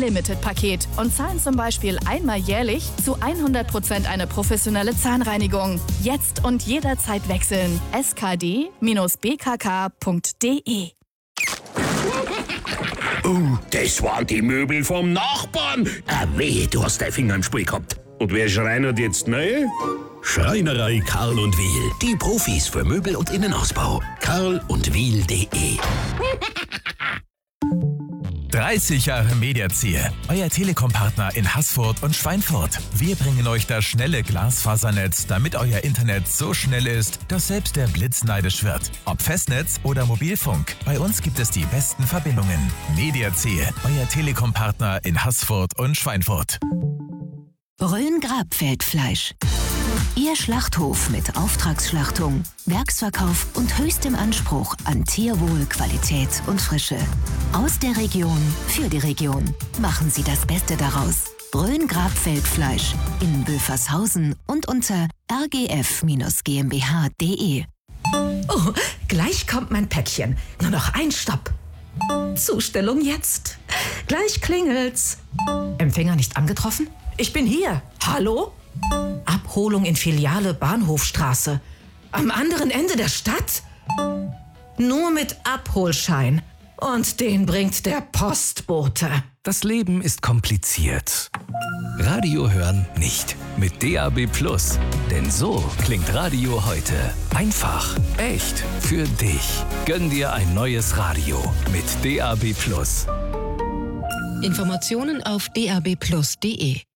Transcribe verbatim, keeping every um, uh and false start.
Unlimited-Paket und zahlen zum Beispiel einmal jährlich zu hundert Prozent eine professionelle Zahnreinigung. Jetzt und jederzeit wechseln. s k d b k k punkt d e. Oh, das waren die Möbel vom Nachbarn. Ah, weh, du hast deinen Finger im Spiel gehabt. Und wer schreinert jetzt neu? Schreinerei Karl und Wiel. Die Profis für Möbel und Innenausbau. karl und wiel punkt d e. dreißig Jahre Mediazier, euer Telekom-Partner in Haßfurt und Schweinfurt. Wir bringen euch das schnelle Glasfasernetz, damit euer Internet so schnell ist, dass selbst der Blitz neidisch wird. Ob Festnetz oder Mobilfunk, bei uns gibt es die besten Verbindungen. Mediazier, euer Telekom-Partner in Haßfurt und Schweinfurt. Rhön-Grabfeld-Fleisch. Ihr Schlachthof mit Auftragsschlachtung, Werksverkauf und höchstem Anspruch an Tierwohl, Qualität und Frische. Aus der Region für die Region. Machen Sie das Beste daraus. Rhön-Grabfeld-Fleisch in Böfershausen und unter r g f g m b h punkt d e. Oh, gleich kommt mein Päckchen. Nur noch ein Stopp. Zustellung jetzt. Gleich klingelt's. Empfänger nicht angetroffen? Ich bin hier. Hallo? Abholung in Filiale Bahnhofstraße. Am anderen Ende der Stadt? Nur mit Abholschein. Und den bringt der Postbote. Das Leben ist kompliziert. Radio hören nicht. Mit D A B Plus. Denn so klingt Radio heute. Einfach, echt, für dich. Gönn dir ein neues Radio mit D A B Plus. Informationen auf d a b plus punkt d e.